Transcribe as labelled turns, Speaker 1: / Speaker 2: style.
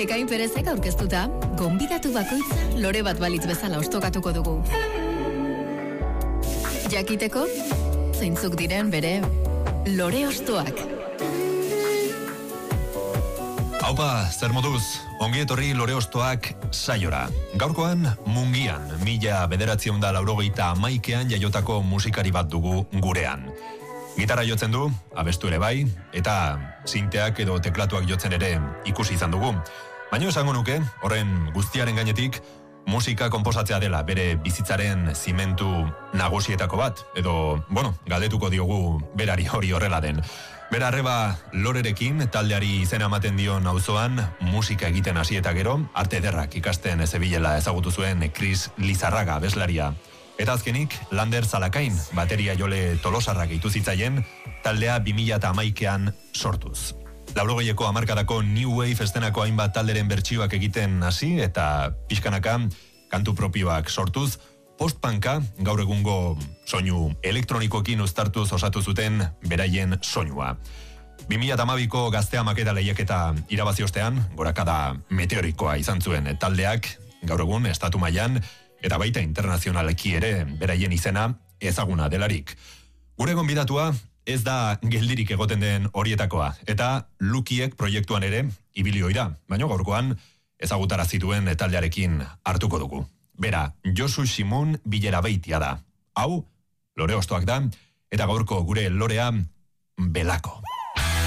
Speaker 1: Ekain Perezek aurkeztuta, gonbidatu bakoitza lore bat balitz bezala ostokatuko dugu. Jakiteko, zeintzuk diren bere lore ostoak.
Speaker 2: Haupa, zer moduz, ongi etorri lore ostoak saiora. Gaurkoan, Mungian, 1981an jaiotako musikari bat dugu gurean. Gitarra jotzen du, abestu ere bai, eta sinteak edo teklatuak jotzen ere ikusi izan dugu. Baina esango nuke, horren guztiaren gainetik, musika konposatzea dela bere bizitzaren zimentu nagusietako bat, edo, galdetuko diogu berari hori horrela den. Bera arreba lorerekin, taldeari izena ematen dion auzoan musika egiten hasi eta gero, arte ederrak ikasten zebilela ezagutu zuen Chris Lizarraga abeslaria. Eta azkenik, Lander Zalakain, bateria jole tolosarrak gehitu zitzaien, taldea 2011an sortuz. 80ko hamarkadako New Wave estenako hainbat talderen bertsioak egiten hasi eta pixkanaka kantu propioak sortuz, postpunka gaur egungo soinu elektronikoekin uztartuz osatu zuten beraien soinua. 2012ko Gaztea maketa lehiaketa irabazi ostean, gorakada meteorikoa izan zuen taldeak, gaur egun estatu mailan eta baita internazionaleki ere beraien izena ezaguna delarik. Gure gonbidatua ez da geldirik egoten den horietakoa, eta Lukiek proiektuan ere ibili ohi da, baina gaurkoan ezagutara zituen taldearekin hartuko dugu. Bera, Josu Simun Bilera Beitia da. Hau, lore ostoak da, eta gaurko gure lorea Belako.